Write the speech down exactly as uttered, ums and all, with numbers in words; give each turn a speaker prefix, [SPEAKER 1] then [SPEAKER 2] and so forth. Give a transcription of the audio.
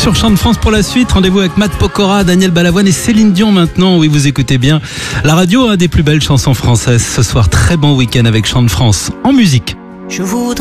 [SPEAKER 1] Sur Chant de France pour la suite, rendez-vous avec Matt Pokora, Daniel Balavoine et Céline Dion maintenant. Oui, vous écoutez bien la radio, hein, des plus belles chansons françaises. Ce soir, très bon week-end avec Chant de France en musique.
[SPEAKER 2] Je voudrais